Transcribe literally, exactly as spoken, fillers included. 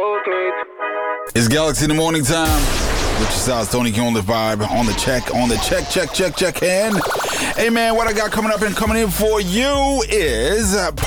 It's Galaxy in the morning time. With your size, Tony Q on the vibe, on the check, on the check, check, check, check in. Hey man, what I got coming up and coming in for you is... Uh,